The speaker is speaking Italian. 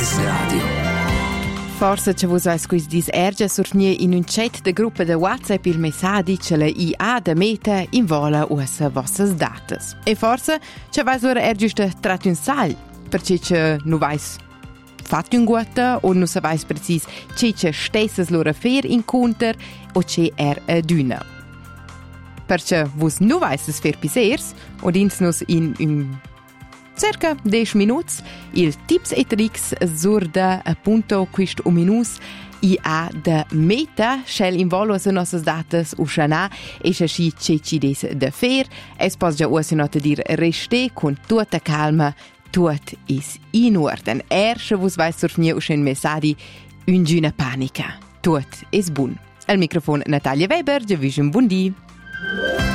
SBS Radio. Forse che vos vais quis dis ergia surfnie in un chat de gruppa de WhatsApp il messaggi che la IA da meta in vola ussa vossas datas. E forse che vais ora ergia trat un sal, perché che nu vais fat un guata o nu savais precis che stessas loro fer in conter o che adüna. Perché vos nu vais es fer pisers o dins nus in circa 10 minuti il tips e tricks surda appunto quist minus IA da meta shell in volo se nossas datas uscana e schi ci des da fer es pos già usi nota dir reste con tutta calma tut is in ordine se vos vai surfnie uscen messadi un gina panica tut is bun al microfono Natalia Weber, già vision buon di.